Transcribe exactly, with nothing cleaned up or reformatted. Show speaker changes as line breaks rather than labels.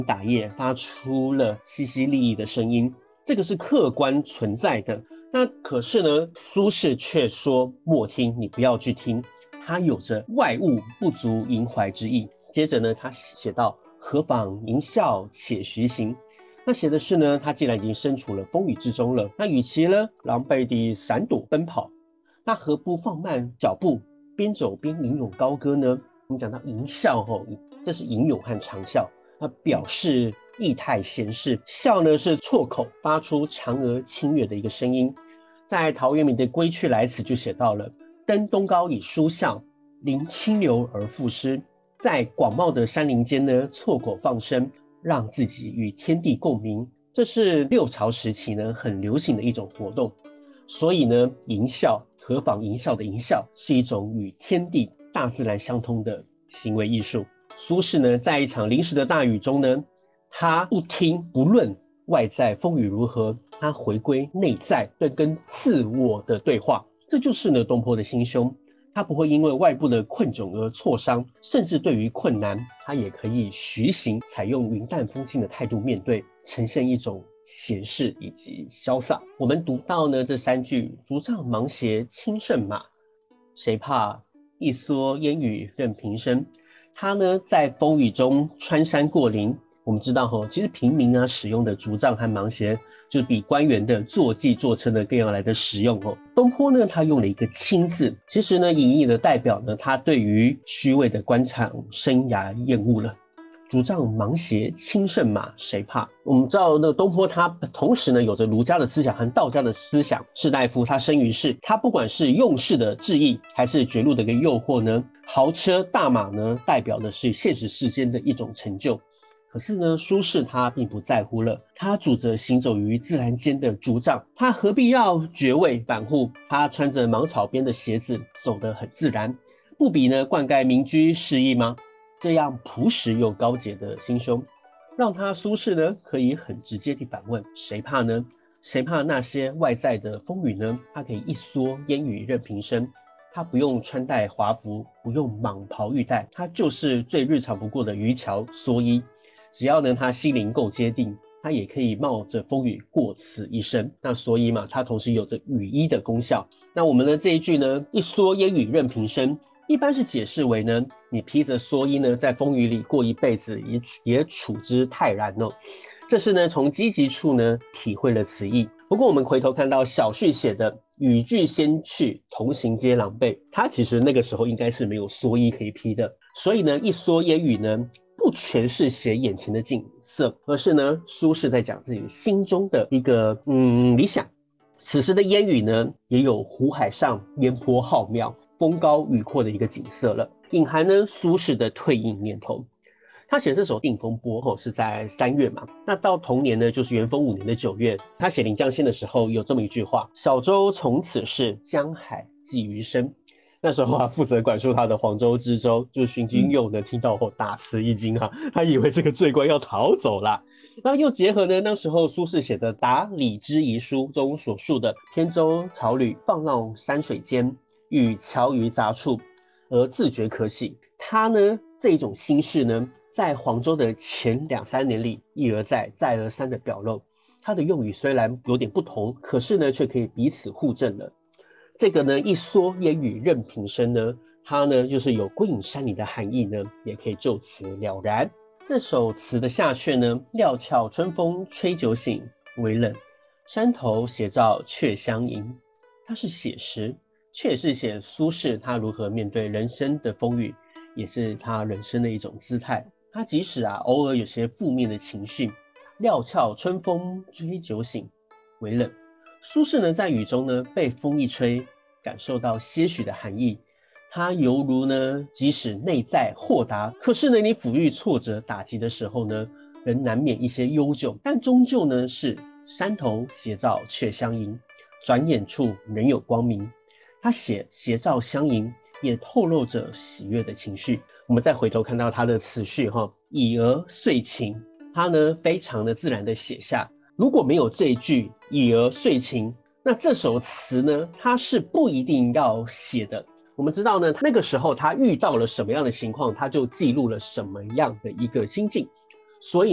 打叶发出了淅淅沥沥的声音，这个是客观存在的。那可是呢，苏轼却说莫听，你不要去听，他有着外物不足萦怀之意。接着呢，他写到何妨吟啸且徐行。那写的是呢，他既然已经身处了风雨之中了，那与其呢狼狈地闪躲奔跑，那何不放慢脚步，边走边吟咏高歌呢？我们讲到吟啸吼，这是吟咏和长啸，那表示意态闲适，啸呢是错口发出嫦娥清越的一个声音。在陶渊明的《归去来辞》就写到了：登东皋以舒啸，临清流而赋诗。在广袤的山林间呢，错口放声，让自己与天地共鸣。这是六朝时期呢很流行的一种活动。所以呢，吟啸，何妨吟啸的吟啸是一种与天地大自然相通的行为艺术。苏轼呢，在一场临时的大雨中呢，他不听不论外在风雨如何，他回归内在，对跟自我的对话。这就是呢东坡的心胸，他不会因为外部的困窘而挫伤，甚至对于困难，他也可以徐行，采用云淡风轻的态度面对，呈现一种闲适以及潇洒。我们读到呢这三句：竹杖芒鞋轻胜马，谁怕一蓑烟雨任平生。他呢在风雨中穿山过林。我们知道吼，其实平民啊使用的竹杖和芒鞋，就比官员的坐骑坐车呢更要来的实用哦。东坡呢，他用了一个轻字，其实呢，隐隐的代表呢，他对于虚伪的官场生涯厌恶了。竹杖芒鞋轻胜马，谁怕？我们知道那个东坡他同时呢有着儒家的思想和道家的思想。士大夫他生于世，他不管是用事的志意，还是绝路的一个诱惑呢，豪车大马呢代表的是现实世间的一种成就。可是呢，苏轼他并不在乎了，他拄着行走于自然间的竹杖，他何必要绝味反护？他穿着芒草边的鞋子，走得很自然，不比呢灌溉民居适意吗？这样朴实又高洁的心胸，让他苏轼呢可以很直接地反问：谁怕呢？谁怕那些外在的风雨呢？他可以一蓑烟雨任平生。他不用穿戴华服，不用蟒袍玉带，他就是最日常不过的渔樵蓑衣。只要呢他心灵够坚定，他也可以冒着风雨过此一生。那所以嘛，他同时有着雨衣的功效。那我们的这一句呢，一蓑烟雨任平生，一般是解释为呢，你披着蓑衣呢，在风雨里过一辈子，也也处之泰然哦。这是呢从积极处呢体会了此意。不过我们回头看到小旭写的雨具先去，同行皆狼狈，他其实那个时候应该是没有蓑衣可以披的。所以呢，一蓑烟雨呢，不全是写眼前的景色，而是呢，苏轼在讲自己心中的一个嗯理想。此时的烟雨呢，也有湖海上烟波浩渺、风高雨阔的一个景色了，隐含呢苏轼的退隐念头。他写这首《定风波》后是在三月嘛，那到同年呢，就是元丰五年的九月，他写《临江仙》的时候有这么一句话：小舟从此逝，江海寄余生。那时候啊，负责管束他的黄州知州就是荀金佑呢，听到后大吃一惊啊，他以为这个罪官要逃走了。然后又结合呢，那时候苏轼写的《答李之遗书》中所述的“扁舟樵旅，放浪山水间，与樵于杂处，而自觉可喜”。他呢这种心事呢，在黄州的前两三年里，一而再，再而三的表露。他的用语虽然有点不同，可是呢，却可以彼此互证了。这个呢，一蓑烟雨任平生呢，它呢就是有归隐山林的含义呢，也可以就此了然。这首词的下阙呢，料峭春风吹酒醒，微冷，山头斜照却相迎。它是写实，却也是写苏轼他如何面对人生的风雨，也是他人生的一种姿态。他即使啊偶尔有些负面的情绪，料峭春风吹酒醒，微冷。苏轼呢在雨中呢被风一吹，感受到些许的寒意。他犹如呢，即使内在豁达，可是呢你抚育挫折打击的时候呢，仍难免一些忧疚，但终究呢是山头斜照却相迎，转眼处仍有光明。他写斜照相迎，也透露着喜悦的情绪。我们再回头看到他的词序哈，已而遂晴，他呢非常的自然的写下。如果没有这一句已而遂晴，那这首词呢，它是不一定要写的。我们知道呢，那个时候他遇到了什么样的情况，他就记录了什么样的一个心境。所以